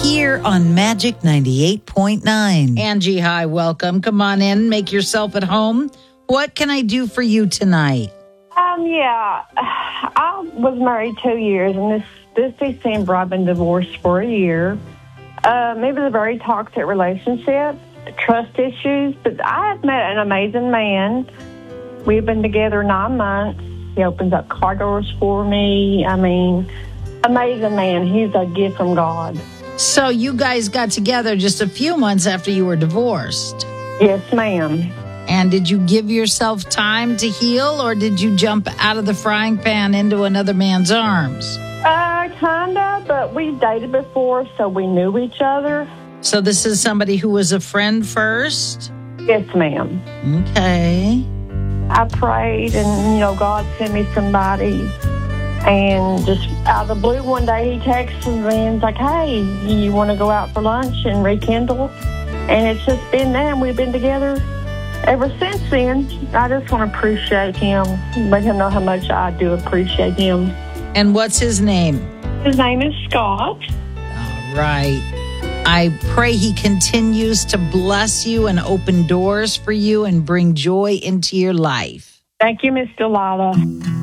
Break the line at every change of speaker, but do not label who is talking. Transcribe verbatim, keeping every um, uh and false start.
here on Magic ninety-eight point nine.
Angie, hi, welcome. Come on in, make yourself at home. What can I do for you tonight?
Um, yeah, I was married two years, and this, this December I've been divorced for a year. Um, it was a very toxic relationship, trust issues, but I have met an amazing man. We've been together nine months. He opens up car doors for me. I mean, amazing man. He's a gift from God.
So you guys got together just a few months after you were divorced.
Yes, ma'am.
And did you give yourself time to heal, or did you jump out of the frying pan into another man's arms?
Uh, kind of, but we dated before, so we knew each other.
So this is somebody who was a friend first?
Yes, ma'am.
Okay.
I prayed, and, you know, God sent me somebody. And just out of the blue one day, he texts me and he's like, hey, you want to go out for lunch and rekindle? And it's just been that, and we've been together ever since then. I just want to appreciate him, let him know how much I do appreciate him.
And what's his name?
His name is Scott.
All right. I pray he continues to bless you and open doors for you and bring joy into your life.
Thank you, Miss Delilah.